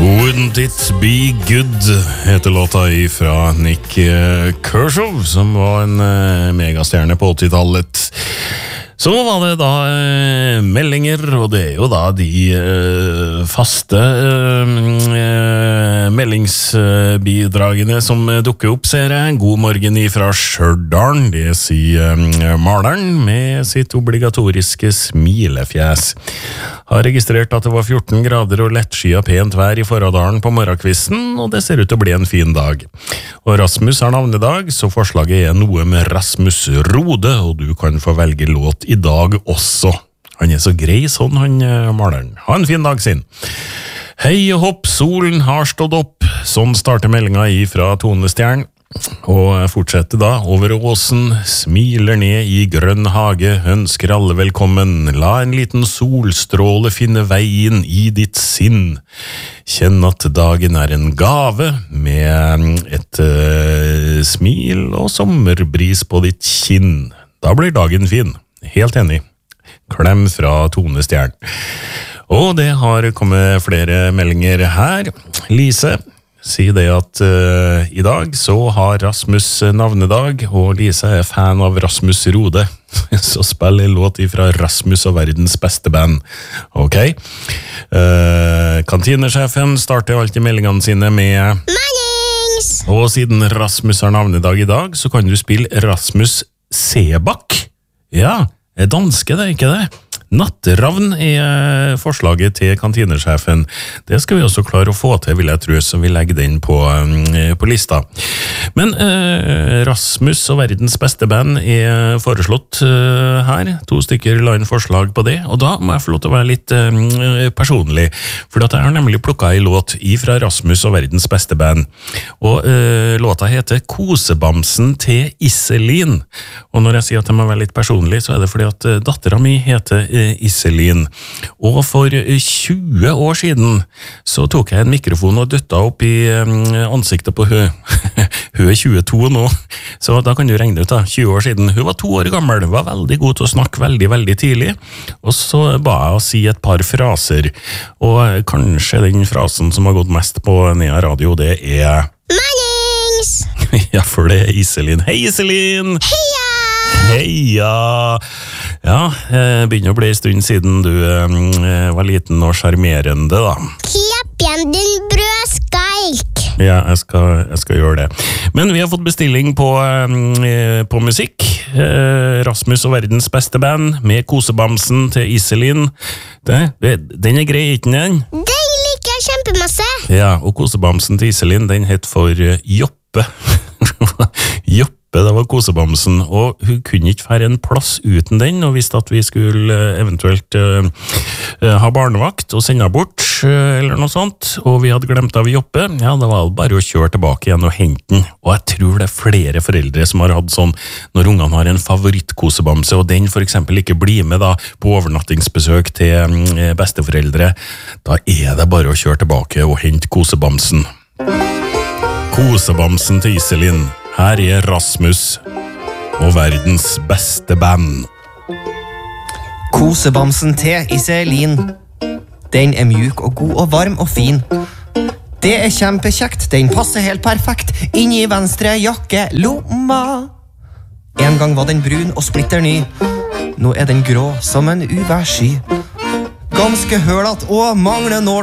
Wouldn't It Be Good heter låta ifra Nick Kershaw, som var en megastjerne på 80-tallet. Så var det da meldinger, og det jo da de faste meldingsbidragene som dukker opp, ser jeg. God morgen ifra Stjørdal, det sier maleren med sitt obligatoriske smilefjes. Har registrert at det var 14 grader og lettskyet pent vær i Forradalen på morgenkvisten, og det ser ut til å bli en fin dag. Og Rasmus har navnedag, så forslaget er noe med Rasmus Rode, og du kan få velge låt i dag også. Han er så grei sånn, han maleren. Ha en fin dag sin. Hei og hopp, solen har stått opp. Sånn starter meldinga ifra Tone Stjern. Og fortsetter da over åsen, smiler ned i grønn hage, ønsker alle velkommen, la en liten solstråle finne veien i ditt sinn. Kjenn at dagen er en gave, med et smil og sommerbris på ditt kinn. Da blir dagen fin. Helt enig. Klem fra Tone Stjern. Og det har kommet flere meldinger her. Lise sier det at i dag så har Rasmus navnedag, og Lise er fan av Rasmus Rode. Så spiller låt ifra Rasmus og verdens beste band. Ok. Kantinesjefen starter alltid meldingene sine med Mannings! Og siden Rasmus har navnedag i dag, så kan du spille Rasmus Sebak. Ja, er danske det, ikke det? Natteravn er forslaget til kantinesjefen. Det skal vi også klare å få til, vil jeg tro, så vi legger den på lista. Men Rasmus og verdens beste band er foreslått her. 2 stykker la inn forslag på det, og da må jeg få lov til å være litt personlig, for jeg har nemlig plukket en låt ifra Rasmus og verdens beste band. Og låta heter Kosebamsen til Iselin. Og når jeg sier at jeg må være litt personlig, så er det fordi at datteren min heter Iselin. Og for 20 år siden så tok jeg en mikrofon og døtta opp i ansiktet på hun. Hun er 22 nå, så da kan du regne ut da, 20 år siden. Hun var 2 år gammel, var veldig god til å snakke veldig, veldig tidlig. Og så ba jeg å si et par fraser. Og kanskje den frasen som har gått mest på Nea Radio, det er Mannings! Ja, for det er Iselin. Hei Iselin! Heia! Heia! Ja, begynner å bli en stund siden du var liten og charmerende da. Klapp igjen din brødskalk! Ja, jeg skal gjøre det. Men vi har fått bestilling på musikk. Rasmus og verdens beste band med Kosebamsen til Iselin. Den er grei, ikke den? Den liker jeg kjempemasse! Ja, og Kosebamsen til Iselin, den heter for Joppe. Joppe. Det var Kosebamsen, og hun kunne ikke være en plass uten den, og visste at vi skulle eventuelt ha barnevakt og sende bort, eller noe sånt, og vi hadde glemt av Joppe. Ja, det var bare å kjøre tilbake igjen og hente den, og jeg tror det er flere foreldre som har hatt sånn, når ungene har en favorittkosebamse, og den for eksempel ikke blir med da på overnattingsbesøk til besteforeldre, da er det bare å kjøre tilbake og hente Kosebamsen. Kosebamsen til Iselin. Her er Rasmus og verdens beste band. Kosebamsen til Iselin. Den er mjuk og god og varm og fin. Det er kjempekjekt, den passer helt perfekt inn i venstre jakkelomma. En gang var den brun og splitter ny. Nå er den grå som en uværsky. Ganske hølete og mangler nål